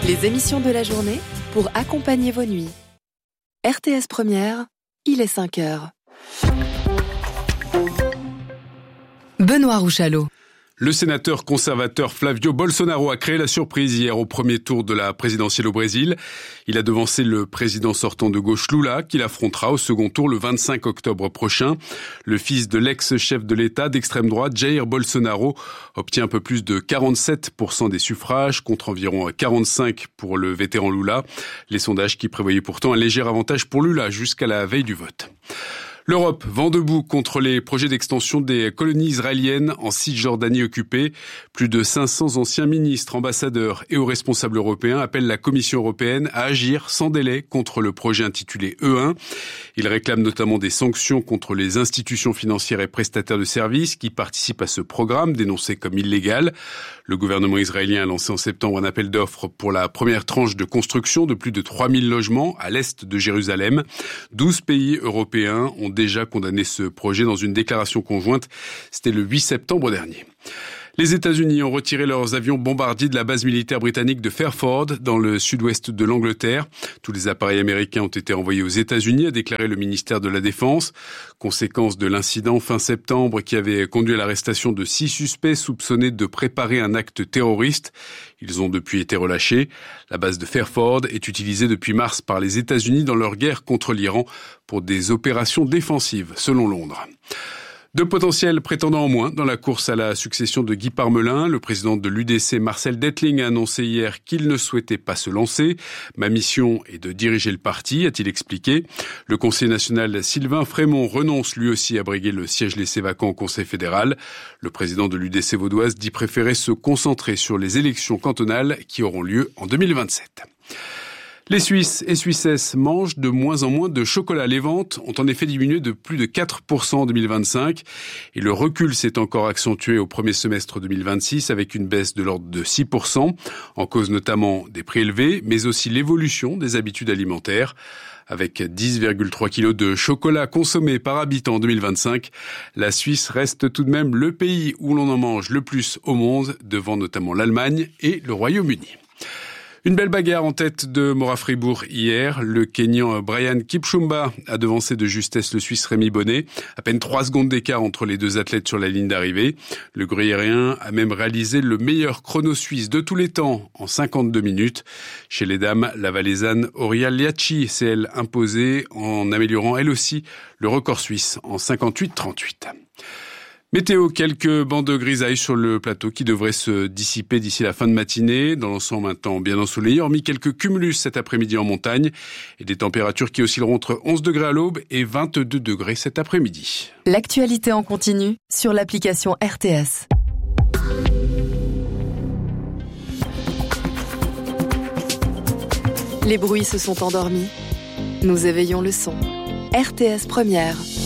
Les émissions de la journée pour accompagner vos nuits. RTS Première, il est 5 heures. Benoît Rouchalot. Le sénateur conservateur Flávio Bolsonaro a créé la surprise hier au premier tour de la présidentielle au Brésil. Il a devancé le président sortant de gauche Lula, qu'il affrontera au second tour le 25 octobre prochain. Le fils de l'ex-chef de l'État d'extrême droite, Jair Bolsonaro, obtient un peu plus de 47% des suffrages, contre environ 45% pour le vétéran Lula. Les sondages qui prévoyaient pourtant un léger avantage pour Lula jusqu'à la veille du vote. L'Europe vent debout contre les projets d'extension des colonies israéliennes en Cisjordanie occupée. Plus de 500 anciens ministres, ambassadeurs et hauts responsables européens appellent la Commission européenne à agir sans délai contre le projet intitulé E1. Ils réclament notamment des sanctions contre les institutions financières et prestataires de services qui participent à ce programme dénoncé comme illégal. Le gouvernement israélien a lancé en septembre un appel d'offres pour la première tranche de construction de plus de 3000 logements à l'est de Jérusalem. 12 pays européens ont déjà condamné ce projet dans une déclaration conjointe. C'était le 8 septembre dernier. Les États-Unis ont retiré leurs avions bombardiers de la base militaire britannique de Fairford, dans le sud-ouest de l'Angleterre. Tous les appareils américains ont été envoyés aux États-Unis, a déclaré le ministère de la Défense. Conséquence de l'incident fin septembre qui avait conduit à l'arrestation de 6 suspects soupçonnés de préparer un acte terroriste. Ils ont depuis été relâchés. La base de Fairford est utilisée depuis mars par les États-Unis dans leur guerre contre l'Iran pour des opérations défensives, selon Londres. Deux potentiels prétendants en moins dans la course à la succession de Guy Parmelin. Le président de l'UDC, Marcel Dettling, a annoncé hier qu'il ne souhaitait pas se lancer. Ma mission est de diriger le parti, a-t-il expliqué. Le conseiller national Sylvain Frémont renonce lui aussi à briguer le siège laissé vacant au Conseil fédéral. Le président de l'UDC vaudoise dit préférer se concentrer sur les élections cantonales qui auront lieu en 2027. Les Suisses et Suissesses mangent de moins en moins de chocolat. Les ventes ont en effet diminué de plus de 4% en 2025 et le recul s'est encore accentué au premier semestre 2026 avec une baisse de l'ordre de 6%, en cause notamment des prix élevés, mais aussi l'évolution des habitudes alimentaires. Avec 10,3 kilos de chocolat consommés par habitant en 2025, la Suisse reste tout de même le pays où l'on en mange le plus au monde, devant notamment l'Allemagne et le Royaume-Uni. Une belle bagarre en tête de Mora-Fribourg hier. Le Kényan Brian Kipchumba a devancé de justesse le Suisse Rémi Bonnet. À peine 3 secondes d'écart entre les deux athlètes sur la ligne d'arrivée. Le Gruyérien a même réalisé le meilleur chrono suisse de tous les temps en 52 minutes. Chez les dames, la Valaisanne Oriol Liacci s'est elle imposée en améliorant elle aussi le record suisse en 58-38. Météo, quelques bancs de grisaille sur le plateau qui devraient se dissiper d'ici la fin de matinée. Dans l'ensemble, un temps bien ensoleillé, hormis quelques cumulus cet après-midi en montagne et des températures qui oscilleront entre 11 degrés à l'aube et 22 degrés cet après-midi. L'actualité en continu sur l'application RTS. Les bruits se sont endormis. Nous éveillons le son. RTS Première.